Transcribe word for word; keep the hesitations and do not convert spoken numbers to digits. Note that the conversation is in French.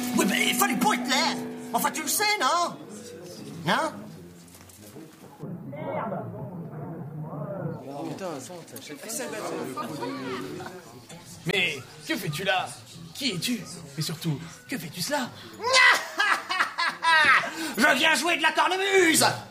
Oui, mais il fallait pas être là. Enfin, tu le sais, non? Non? Mais que fais-tu là? Qui es-tu? Et surtout, que fais-tu cela? Je viens jouer de la cornemuse.